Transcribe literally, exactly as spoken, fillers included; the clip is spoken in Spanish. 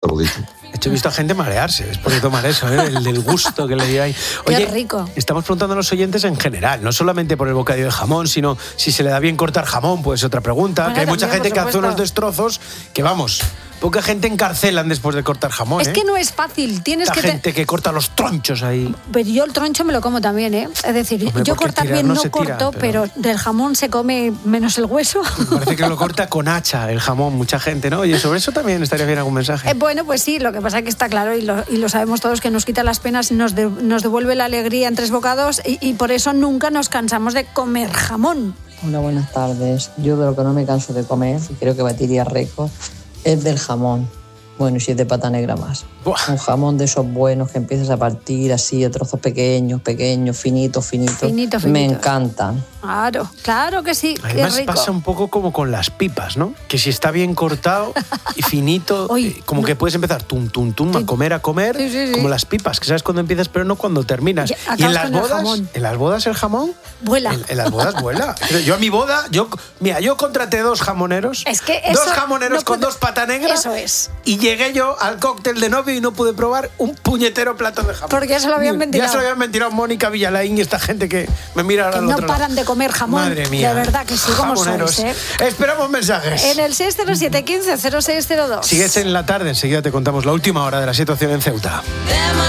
De hecho, he visto a gente marearse después de tomar eso, ¿eh? El del gusto que le di ahí. Oye, Qué rico. Estamos preguntando a los oyentes en general, no solamente por el bocadillo de jamón, sino si se le da bien cortar jamón, pues otra pregunta. Bueno, que hay mucha también, gente que por hace unos supuesto. destrozos que, vamos, poca gente encarcelan después de cortar jamón, Es ¿eh? que no es fácil, tienes Esta que... te- gente que corta los tronchos ahí. Pero yo el troncho me lo como también, ¿eh? Es decir, Hombre, yo porque cortar tirar bien no no se tira, corto, pero- pero... del jamón se come menos el hueso. Parece que lo corta con hacha el jamón, mucha gente, ¿no? Oye, sobre eso también estaría bien algún mensaje. Eh, bueno, pues sí, lo que pasa es que está claro y lo, y lo sabemos todos, que nos quita las penas y nos, de- nos devuelve la alegría en tres bocados y, y por eso nunca nos cansamos de comer jamón. Hola, buenas tardes. Yo de lo que no me canso de comer, y creo que batiría récord, es del jamón. Bueno, y si es de pata negra más. Buah. Un jamón de esos buenos que empiezas a partir así a trozos pequeños, pequeños, finitos, finitos. Finito, Me finitos. encantan. Claro, claro que sí, Además qué rico. pasa un poco como con las pipas, ¿no? Que si está bien cortado y finito, Uy, eh, como no. que puedes empezar tum, tum, tum, a Sí. comer, a comer, Sí, sí, sí. como las pipas, que sabes cuándo empiezas, pero no cuando terminas. Y Y, acabas en las con el bodas, jamón. en las bodas el jamón, Vuela. En, en las bodas vuela. Pero yo a mi boda, yo, mira, yo contraté dos jamoneros, Es que eso dos jamoneros no con puede- dos pata negra, Eso es. y llegué yo al cóctel de novio y no pude probar un puñetero plato de jamón. Porque ya se lo habían Ya ventilado. se lo habían ventilado Mónica Villalain y esta gente que me mira ahora Que al no otro lado. paran de comer jamón. Madre mía. De verdad que sí, como Jamoneros. sois, ¿eh? Esperamos mensajes. En el seis cero siete uno cinco cero seis cero dos. Sigues en la tarde, enseguida te contamos la última hora de la situación en Ceuta. Them